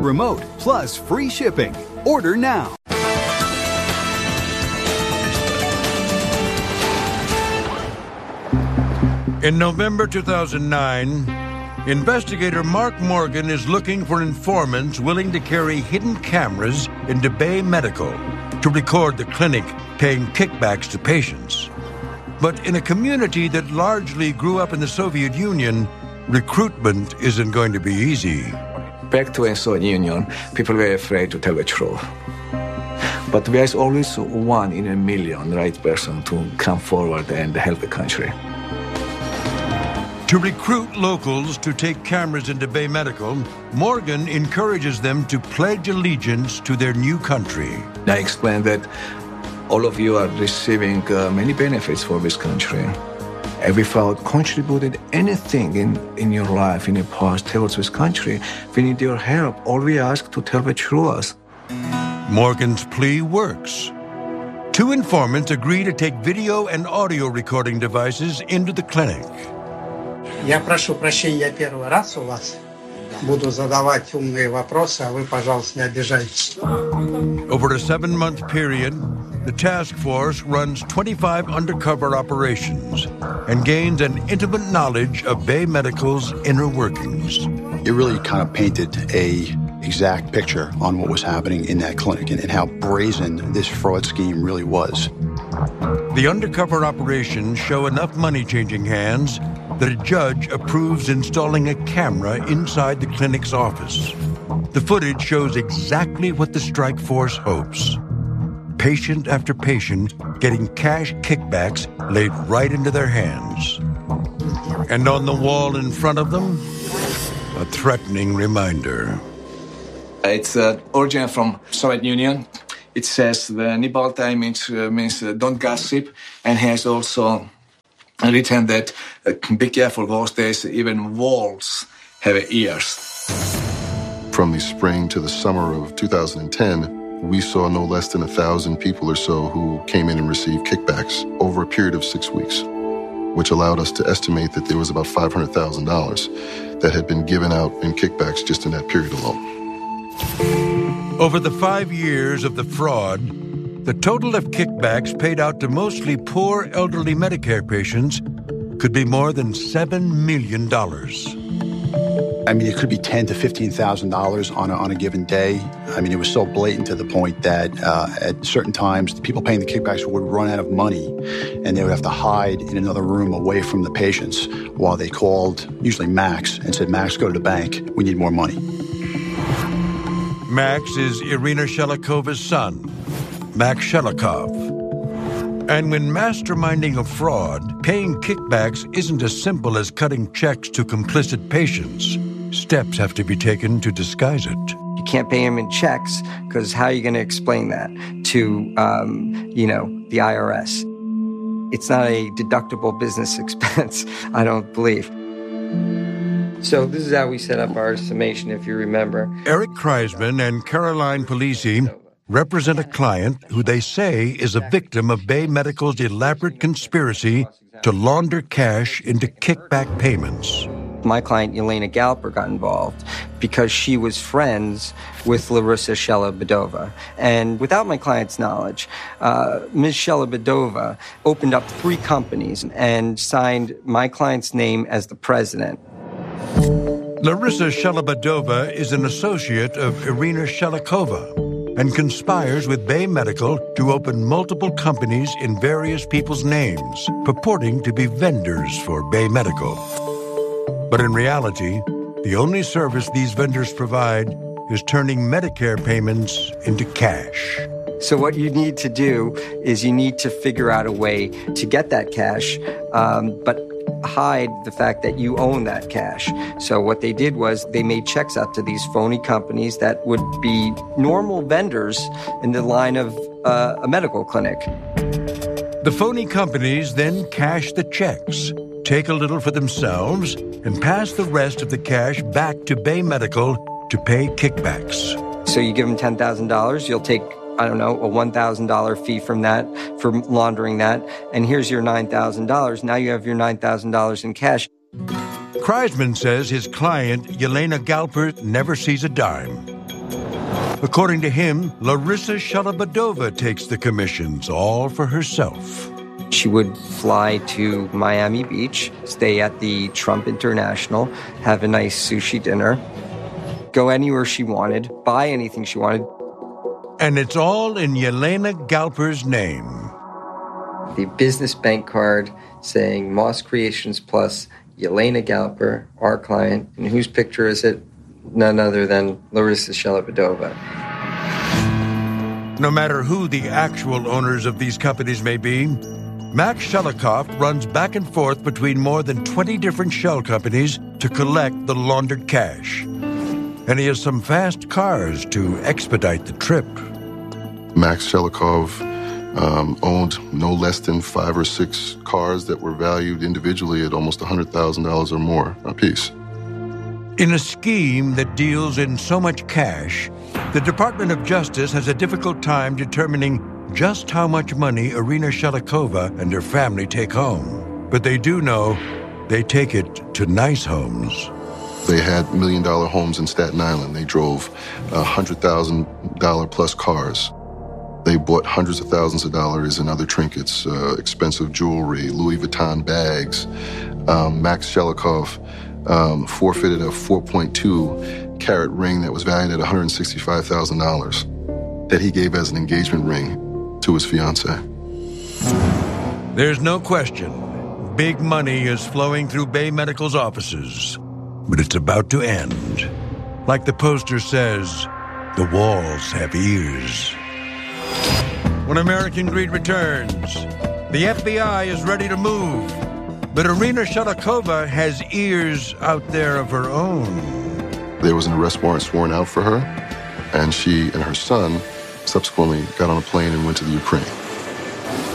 remote, plus free shipping. Order now. In November 2009, investigator Mark Morgan is looking for informants willing to carry hidden cameras into Bay Medical to record the clinic paying kickbacks to patients. But in a community that largely grew up in the Soviet Union, recruitment isn't going to be easy. Back to the Soviet Union, people were afraid to tell the truth. But there is always 1 in a million right person to come forward and help the country. To recruit locals to take cameras into Bay Medical, Morgan encourages them to pledge allegiance to their new country. I explained that all of you are receiving many benefits for this country. And without contributed anything in your life in the past towards this country, we need your help. All we ask to tell the truth. Morgan's plea works. 2 informants agree to take video and audio recording devices into the clinic. Я прошу прощения, я первый раз у вас. Буду задавать умные вопросы, а вы, пожалуйста, не обижайтесь. Over a 7-month period, the task force runs 25 undercover operations and gains an intimate knowledge of Bay Medical's inner workings. It really kind of painted a exact picture on what was happening in that clinic and how brazen this fraud scheme really was. The undercover operations show enough money changing hands that a judge approves installing a camera inside the clinic's office. The footage shows exactly what the strike force hopes. Patient after patient getting cash kickbacks laid right into their hands. And on the wall in front of them, a threatening reminder. It's original from Soviet Union. It says the Nibaltai means don't gossip, and has also written that be careful those days, even walls have ears. From the spring to the summer of 2010, we saw no less than 1,000 people or so who came in and received kickbacks over a period of 6 weeks, which allowed us to estimate that there was about $500,000 that had been given out in kickbacks just in that period alone. Over the 5 years of the fraud, the total of kickbacks paid out to mostly poor elderly Medicare patients could be more than $7 million. I mean, it could be $10,000 to $15,000 on a given day. I mean, it was so blatant to the point that at certain times, the people paying the kickbacks would run out of money, and they would have to hide in another room away from the patients while they called, usually Max, and said, Max, go to the bank. We need more money. Max is Irina Shelikova's son, Max Shelikov. And when masterminding a fraud, paying kickbacks isn't as simple as cutting checks to complicit patients. Steps have to be taken to disguise it. You can't pay him in checks, because how are you going to explain that to, the IRS? It's not a deductible business expense, I don't believe. So this is how we set up our summation, if you remember. Eric Kreisman and Caroline Polisi represent a client who they say is a victim of Bay Medical's elaborate conspiracy to launder cash into kickback payments. My client, Yelena Galper, got involved because she was friends with Larissa Shelobadova. And without my client's knowledge, Ms. Shelobadova opened up 3 companies and signed my client's name as the president. Larissa Shelobadova is an associate of Irina Shelikova and conspires with Bay Medical to open multiple companies in various people's names, purporting to be vendors for Bay Medical. But in reality, the only service these vendors provide is turning Medicare payments into cash. So what you need to do is you need to figure out a way to get that cash, but hide the fact that you own that cash. So what they did was they made checks out to these phony companies that would be normal vendors in the line of a medical clinic. The phony companies then cash the checks, take a little for themselves, and pass the rest of the cash back to Bay Medical to pay kickbacks. So you give them $10,000, you'll take, a $1,000 fee from that for laundering that, and here's your $9,000. Now you have your $9,000 in cash. Kreisman says his client, Yelena Galper, never sees a dime. According to him, Larissa Shalabadova takes the commissions all for herself. She would fly to Miami Beach, stay at the Trump International, have a nice sushi dinner, go anywhere she wanted, buy anything she wanted. And it's all in Yelena Galper's name. The business bank card saying Moss Creations Plus, Yelena Galper, our client. And whose picture is it? None other than Larissa Shalabadova. No matter who the actual owners of these companies may be, Max Shelikoff runs back and forth between more than 20 different shell companies to collect the laundered cash. And he has some fast cars to expedite the trip. Max Shelikoff owned no less than 5 or 6 cars that were valued individually at almost $100,000 or more apiece. In a scheme that deals in so much cash, the Department of Justice has a difficult time determining just how much money Irina Shelikova and her family take home. But they do know they take it to nice homes. They had million-dollar homes in Staten Island. They drove $100,000 plus cars. They bought hundreds of thousands of dollars in other trinkets, expensive jewelry, Louis Vuitton bags. Max Shelikoff forfeited a 4.2 carat ring that was valued at $165,000 that he gave as an engagement ring to his fiancée. There's no question. Big money is flowing through Bay Medical's offices. But it's about to end. Like the poster says, the walls have ears. When American Greed returns, the FBI is ready to move. But Irina Shelikova has ears out there of her own. There was an arrest warrant sworn out for her, and she and her son subsequently got on a plane and went to the Ukraine.